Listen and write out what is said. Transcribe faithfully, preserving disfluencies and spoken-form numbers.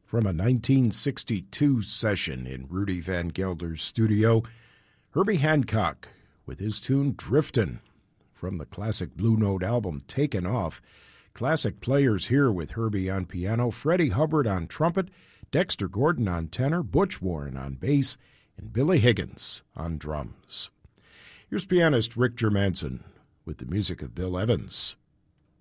From a nineteen sixty-two session in Rudy Van Gelder's studio, Herbie Hancock with his tune Driftin'. From the classic Blue Note album Taken Off, classic players here with Herbie on piano, Freddie Hubbard on trumpet, Dexter Gordon on tenor, Butch Warren on bass, and Billy Higgins on drums. Here's pianist Rick Germanson with the music of Bill Evans.